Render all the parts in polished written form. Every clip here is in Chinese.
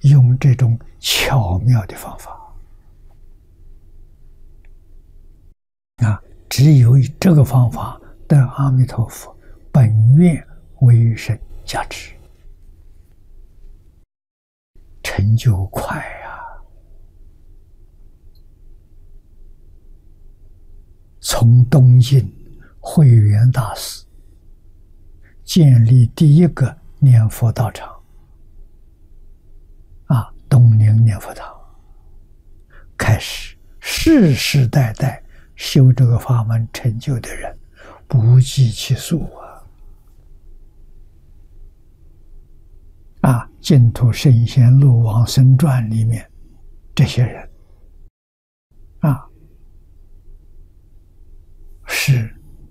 用这种巧妙的方法啊，只有以这个方法得阿弥陀佛本愿威神加持，成就快呀！从东晋慧远大师建立第一个念佛道场东宁念佛堂开始，世世代代修这个法门成就的人不计其数净土圣贤录往生传里面这些人是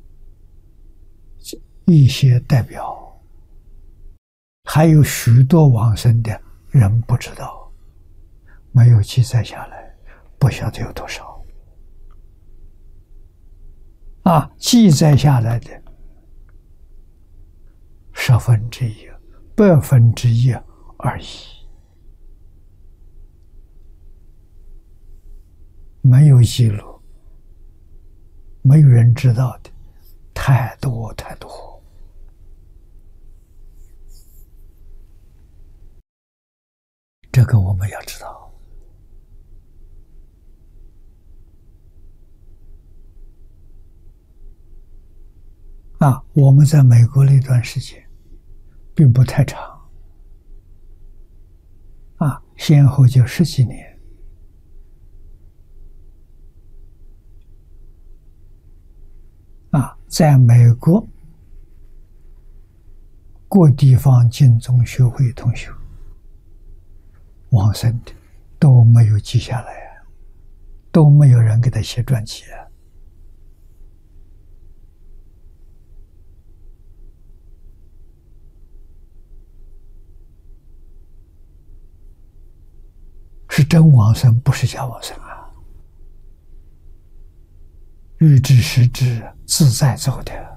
一些代表，还有许多往生的人不知道，没有记载下来，不晓得有多少记载下来的1/10、1/100而已，没有记录，没有人知道的太多太多。这个我们要知道我们在美国那段时间并不太长先后就10几年在美国各地方净宗学会同学往生的都没有记下来都没有人给他写传记是真往生，不是假往生欲知时知，自在走的，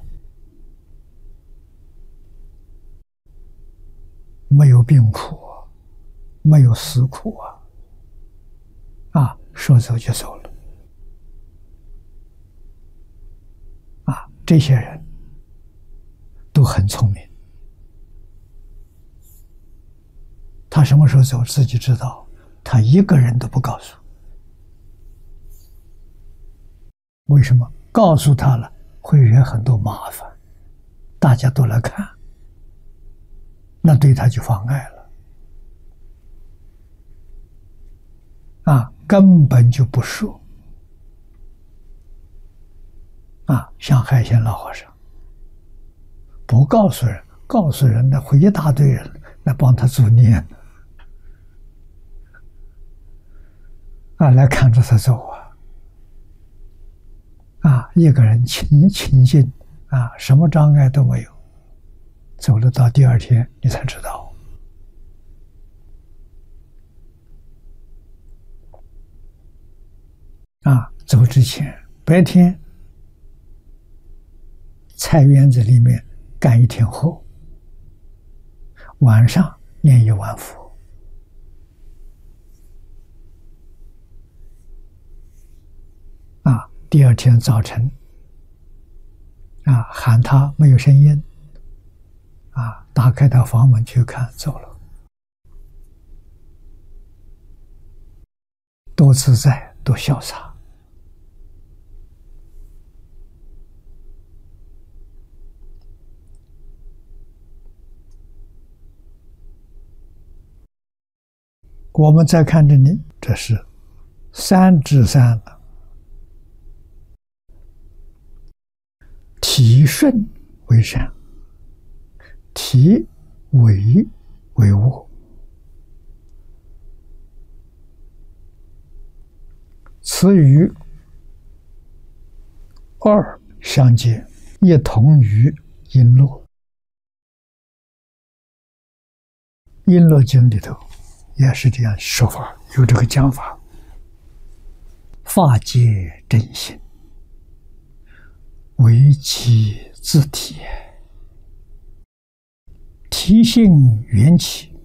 没有病苦没有死苦说走就走了这些人都很聪明，他什么时候走自己知道，他一个人都不告诉。为什么？告诉他了会惹很多麻烦，大家都来看，那对他就妨碍了根本就不说像海鲜老和尚不告诉人，告诉人那会一大堆人来帮他助念来看着他走一个人清净什么障碍都没有，走了到第2天你才知道走之前白天菜园子里面干1天活，晚上念1万佛第2天早晨喊他没有声音打开他房门去看，走了，多自在多潇洒我们再看这里，这是3至3的体顺为善，体为恶，此与2相接，亦同于璎珞。璎珞经里头也是这样说法，有这个讲法。法界真心，为其自体，体性缘起，